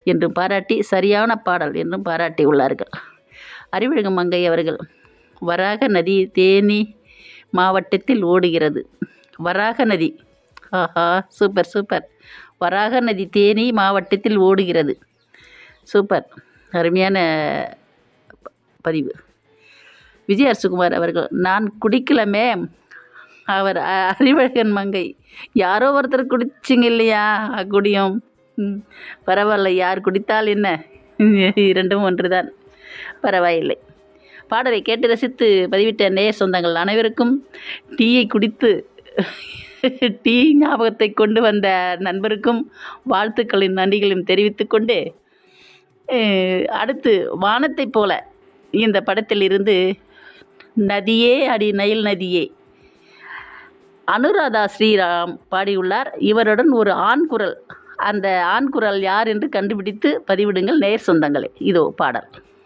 என்றும் பாராட்டி சரியான பாடல் என்றும் பாராட்டி உள்ளார்கள். அறிவழகு மங்கை அவர்கள் வராக நதி தேனி மாவட்டத்தில் ஓடுகிறது. வராக நதி, ஆஹா, சூப்பர் சூப்பர். வராக நதி தேனி மாவட்டத்தில் ஓடுகிறது. சூப்பர், அருமையான பதிவு. விஜய் அரசுகுமார் அவர்கள் நான் குடிக்கலமே. அவர் அறிவழகன் மங்கை யாரோ ஒருத்தர் குடிச்சிங்க இல்லையா? குடியும் பரவாயில்ல, யார் குடித்தால் என்ன, இரண்டும் ஒன்றுதான், பரவாயில்லை. பாடலை கேட்டு ரசித்து பதிவிட்ட நேயர் சொந்தங்கள் அனைவருக்கும், டீயை குடித்து டீ ஞாபகத்தை கொண்டு வந்த நண்பருக்கும் வாழ்த்துக்களின் நன்றிகளையும் தெரிவித்து கொண்டு, அடுத்து வானத்தை போல இந்த படத்தில் இருந்து நதியே அடி நயில் நதியே அனுராதா ஸ்ரீராம் பாடியுள்ளார். இவருடன் ஒரு ஆண் குரல், அந்த ஆண் குரல் யார் என்று கண்டுபிடித்து பதிவிடுங்கள் நேயர் சொந்தங்களே. இதோ பாடல்.